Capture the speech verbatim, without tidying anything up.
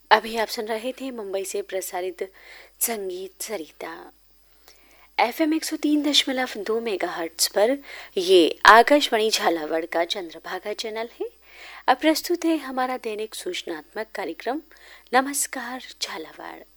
अभी आप सुन रहे थे मुंबई से प्रसारित संगीत सरिता एफ एम एक सौ तीन दशमलव दो मेगा हर्ट्स पर। ये आकाशवाणी झालावाड़ का चंद्रभागा चैनल है। अब प्रस्तुत है हमारा दैनिक सूचनात्मक कार्यक्रम नमस्कार झालावाड़।